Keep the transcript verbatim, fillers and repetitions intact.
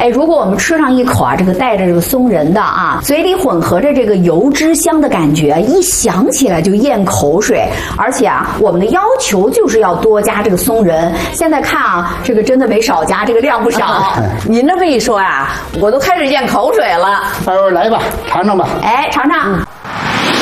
哎，如果我们吃上一口啊，这个带着这个松仁的啊，嘴里混合着这个油脂香的感觉，一想起来就咽口水。而且啊，我们的要求就是要多加这个松仁。现在看啊，这个真的没少加，这个量不少。 您这么一说啊，我都开始咽口水了。 二位来吧，尝尝吧。 哎，尝尝。